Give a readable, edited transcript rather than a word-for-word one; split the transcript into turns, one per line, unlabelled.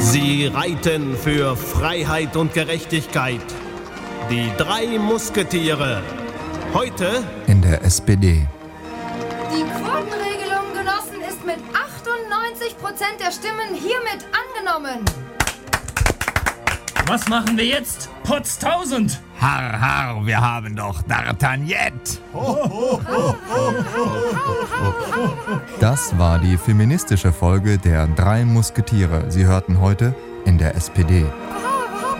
Sie reiten für Freiheit und Gerechtigkeit. Die 3 Musketiere. Heute
in der SPD.
Die Quotenregelung, Genossen, ist mit 98% der Stimmen hiermit angenommen.
Was machen wir jetzt? Potztausend!
Harr, harr, wir haben doch D'Artagnan.
Das war die feministische Folge der 3 Musketiere. Sie hörten heute in der SPD.